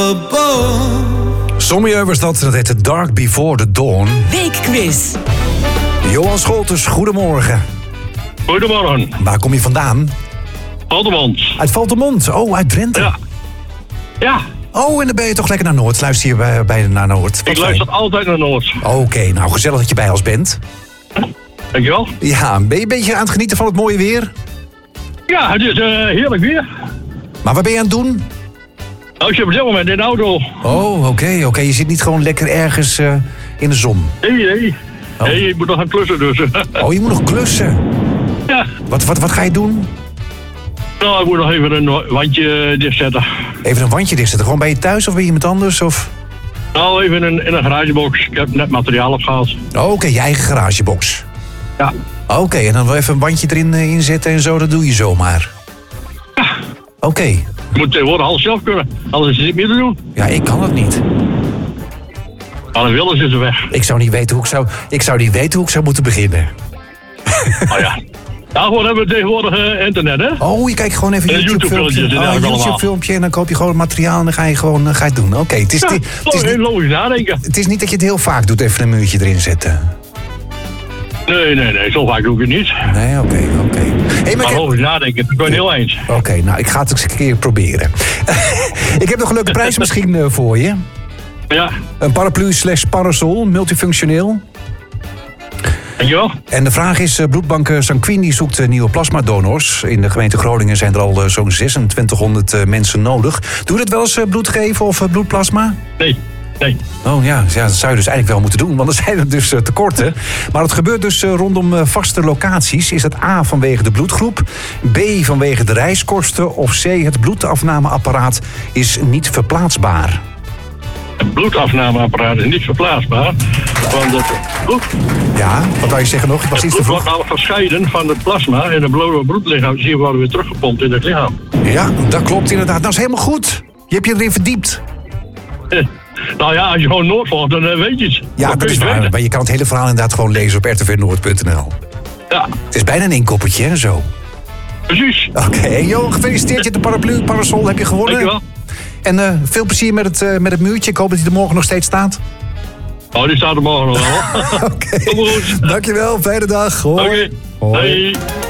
Sommier was dat heette Dark Before the Dawn. Weekquiz. Johan Scholters, goedemorgen. Goedemorgen. Waar kom je vandaan? Valtemont. Uit Valtemont, oh, uit Drenthe. Ja. Ja. Oh, en dan ben je toch lekker naar Noord. Luister je bij naar Noord. Ik luister altijd naar Noord. Oké, nou gezellig dat je bij ons bent. Dankjewel. Ja, ben je een beetje aan het genieten van het mooie weer? Ja, het is heerlijk weer. Maar wat ben je aan het doen? Nou, ik zit op dit moment in de auto. Oh, oké. Je zit niet gewoon lekker ergens in de zon. Nee. Oh. Nee, ik moet nog gaan klussen dus. Oh, je moet nog klussen. Ja. Wat ga je doen? Nou, ik moet nog even een wandje dichtzetten. Even een wandje dichtzetten. Gewoon bij je thuis of bij iemand anders? Of? Nou, even in een garagebox. Ik heb net materiaal opgehaald. Oh, oké, je eigen garagebox. Ja. Oké, en dan wel even een bandje erin inzetten en zo, dat doe je zomaar. Ja. Oké. Je moet tegenwoordig alles zelf kunnen. Anders is het niet meer te doen. Ja, ik kan het niet. Alle willens is er weg. Ik zou niet weten hoe ik zou moeten beginnen. Oh ja. Ja, gewoon hebben we tegenwoordig internet, hè? Oh, je kijkt gewoon even een YouTube-filmpje. YouTube-filmpje en dan koop je gewoon het materiaal en dan ga je het doen. Oké, het is heel logisch nadenken. Het is niet dat je het heel vaak doet, even een muurtje erin zetten. Nee, zo vaak doe ik het niet. Nee, oké. Hey, maar logisch nadenken, dat ben ik heel eens. Oké, nou, ik ga het eens een keer proberen. Ik heb nog een leuke prijs misschien voor je. Ja. Een paraplu/parasol, multifunctioneel. Dankjewel. En de vraag is, bloedbank Sanquini zoekt nieuwe plasmadonors. In de gemeente Groningen zijn er al zo'n 2600 mensen nodig. Doe je dat wel eens, bloed geven of bloedplasma? Nee. Oh ja, dat zou je dus eigenlijk wel moeten doen, want er zijn er dus tekorten. Maar het gebeurt dus rondom vaste locaties. Is dat A, vanwege de bloedgroep, B, vanwege de reiskosten, of C, het bloedafnameapparaat is niet verplaatsbaar? Het bloedafnameapparaat is niet verplaatsbaar, want het bloed... Ja, wat wou je zeggen nog? Het bloed wordt al gescheiden van het plasma en het blauwe bloedlichaam zien worden weer teruggepompt in het lichaam. Ja, dat klopt inderdaad. Dat is helemaal goed. Je hebt je erin verdiept. Nou ja, als je gewoon Noord volgt, dan weet je het. Ja, dat is waar. Maar je kan het hele verhaal inderdaad gewoon lezen op rtvnoord.nl. Ja. Het is bijna een inkoppertje, hè, zo. Precies. Oké, joh, gefeliciteerd. Je hebt de paraplu, parasol heb je gewonnen. Dankjewel. En veel plezier met het muurtje. Ik hoop dat hij er morgen nog steeds staat. Oh, die staat er morgen nog wel. Oké. Dankjewel, fijne dag. Hoi. Oké. Hoi.